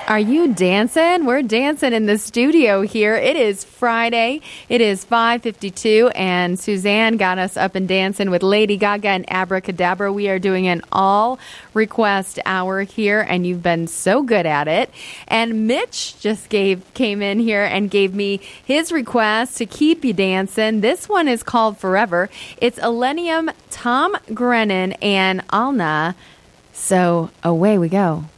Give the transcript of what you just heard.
Are you dancing? We're dancing in the studio here. It is Friday. It is 5:52, and Suzanne got us up and dancing with Lady Gaga and Abracadabra. We are doing an all request hour here, and you've been so good at it. And Mitch just came in here and gave me his request to keep you dancing. This one is called Forever. It's Elenium, Tom Grennan, and Alna. So away we go.